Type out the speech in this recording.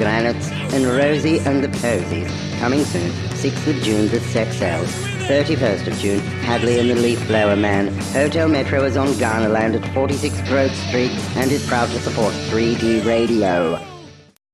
Granites, and Rosie and the Posies. Coming soon, 6th of June, The Sex Cells. 31st of June, Hadley and the Leaf Blower Man. Hotel Metro is on Ghanaland at 46 Grove Street and is proud to support 3D Radio.